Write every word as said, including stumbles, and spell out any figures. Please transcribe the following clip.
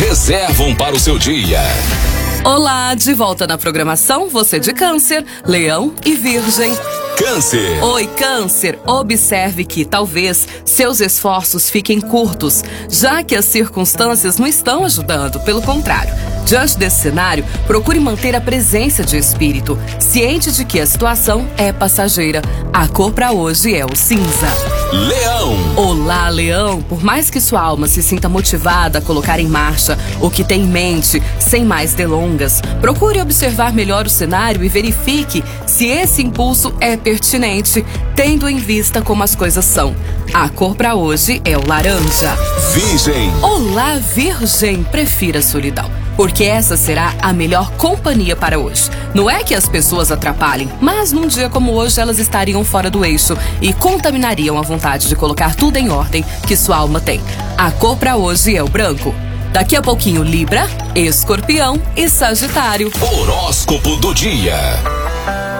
reservam para o seu dia. Olá, de volta na programação, você de Câncer, Leão e Virgem. Câncer. Oi, Câncer. Observe que talvez seus esforços fiquem curtos, já que as circunstâncias não estão ajudando, pelo contrário. Diante desse cenário, procure manter a presença de espírito, ciente de que a situação é passageira. A cor para hoje é o cinza. Leão. Olá, Leão. Por mais que sua alma se sinta motivada a colocar em marcha o que tem em mente, sem mais delongas, procure observar melhor o cenário e verifique se esse impulso é pertinente, tendo em vista como as coisas são. A cor para hoje é o laranja. Virgem. Olá, Virgem. Prefira a solidão, porque essa será a melhor companhia para hoje. Não é que as pessoas atrapalhem, mas num dia como hoje elas estariam fora do eixo e contaminariam a vontade de colocar tudo em ordem que sua alma tem. A cor para hoje é o branco. Daqui a pouquinho, Libra, Escorpião e Sagitário. Horóscopo do dia.